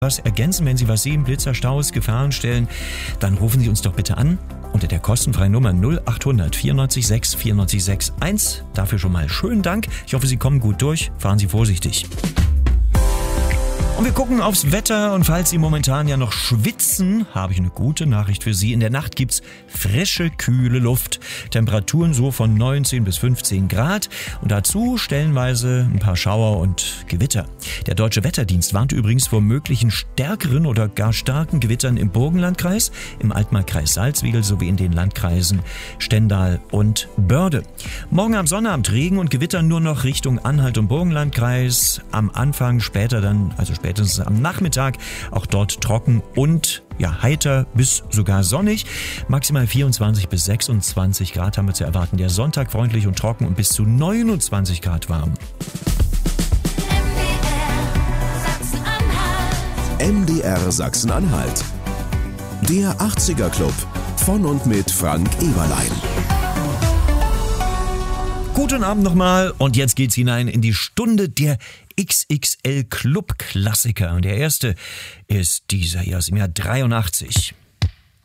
was ergänzen, wenn Sie was sehen, Blitzer, Staus, Gefahrenstellen, dann rufen Sie uns doch bitte an unter der kostenfreien Nummer 0800 94 6 94 61. Dafür schon mal schönen Dank. Ich hoffe, Sie kommen gut durch. Fahren Sie vorsichtig. Und wir gucken aufs Wetter und falls Sie momentan ja noch schwitzen, habe ich eine gute Nachricht für Sie. In der Nacht gibt's frische, kühle Luft. Temperaturen so von 19 bis 15 Grad und dazu stellenweise ein paar Schauer und Gewitter. Der Deutsche Wetterdienst warnt übrigens vor möglichen stärkeren oder gar starken Gewittern im Burgenlandkreis, im Altmarkkreis Salzwedel sowie in den Landkreisen Stendal und Börde. Morgen am Sonnabend Regen und Gewitter nur noch Richtung Anhalt und Burgenlandkreis. Am Anfang, später dann, also spätestens am Nachmittag, auch dort trocken und heiter bis sogar sonnig. Maximal 24 bis 26 Grad haben wir zu erwarten. Der Sonntag freundlich und trocken und bis zu 29 Grad warm. MDR Sachsen-Anhalt. Der 80er Club von und mit Frank Eberlein. Guten Abend nochmal und jetzt geht's hinein in die Stunde der XXL Club Klassiker. Und der erste ist dieser hier aus dem Jahr 83.